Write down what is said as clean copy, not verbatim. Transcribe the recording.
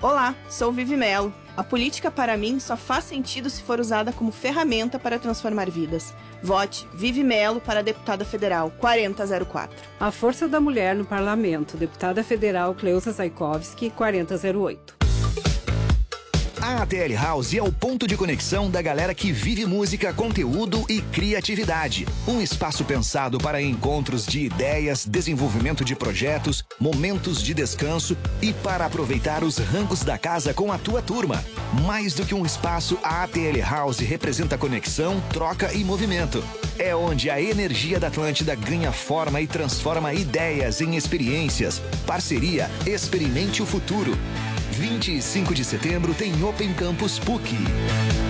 Olá, sou Vivi Melo. A política para mim só faz sentido se for usada como ferramenta para transformar vidas. Vote Vivi Melo para deputada federal 4004. A força da mulher no parlamento, deputada federal Cleusa Zaikovski 4008. A ATL House é o ponto de conexão da galera que vive música, conteúdo e criatividade. Um espaço pensado para encontros de ideias, desenvolvimento de projetos, momentos de descanso e para aproveitar os rangos da casa com a tua turma. Mais do que um espaço, a ATL House representa conexão, troca e movimento. É onde a energia da Atlântida ganha forma e transforma ideias em experiências. Parceria Experimente o Futuro. 25 de setembro tem Open Campus PUC.